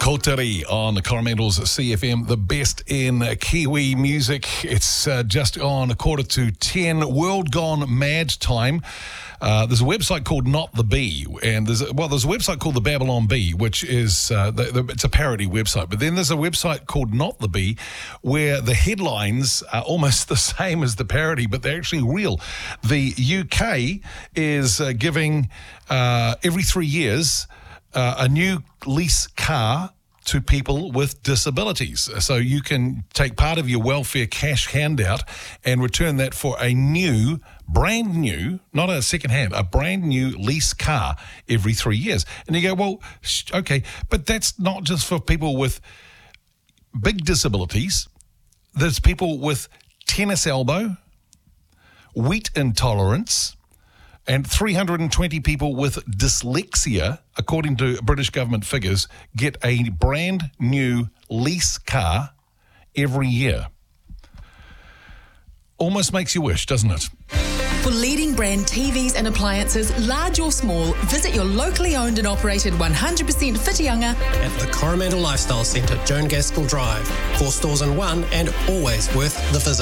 Kotari on Coronado's CFM, the best in Kiwi music. It's just on 9:45, World Gone Mad time. There's a website called Not the Bee, and there's a website called the Babylon Bee, which is it's a parody website. But then there's a website called Not the Bee, where the headlines are almost the same as the parody, but they're actually real. The UK is giving every 3 years a new lease car to people with disabilities. So you can take part of your welfare cash handout and return that for a new, brand new, not a second hand, a brand new lease car every 3 years. And you go, well, okay, but that's not just for people with big disabilities. There's people with tennis elbow, wheat intolerance, and 320 people with dyslexia, according to British government figures, get a brand new lease car every year. Almost makes you wish, doesn't it? For leading brand TVs and appliances, large or small, visit your locally owned and operated 100% Whitianga at the Coromandel Lifestyle Centre, Joan Gaskell Drive. 4 stores in one and always worth the visit.